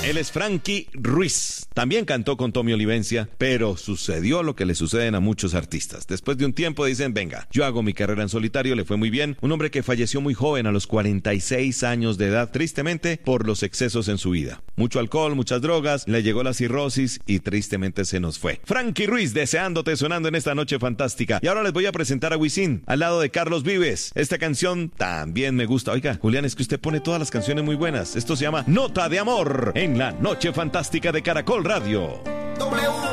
Él es Frankie Ruiz. También cantó con Tommy Olivencia, pero sucedió lo que le suceden a muchos artistas. Después de un tiempo dicen, venga, yo hago mi carrera en solitario, le fue muy bien. Un hombre que falleció muy joven, a los 46 años de edad, tristemente por los excesos en su vida. Mucho alcohol, muchas drogas, le llegó la cirrosis y tristemente se nos fue. Frankie Ruiz, deseándote, sonando en esta noche fantástica. Y ahora les voy a presentar a Wisin, al lado de Carlos Vives. Esta canción también me gusta. Oiga, Julián, es que usted pone todas las canciones muy buenas. Esto se llama Nota de Amor, en la noche fantástica de Caracol Radio.